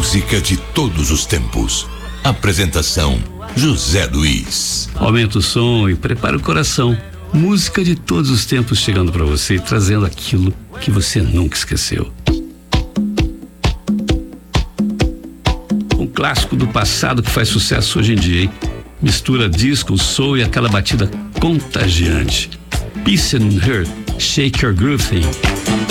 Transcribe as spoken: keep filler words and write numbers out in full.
música de todos os tempos. Apresentação: José Luiz. Aumenta o som e prepara o coração. Música de todos os tempos chegando para você, trazendo aquilo que você nunca esqueceu. Um clássico do passado que faz sucesso hoje em dia, hein? Mistura disco, soul e aquela batida contagiante. Peace and Hurt, Shake Your Groove Thing.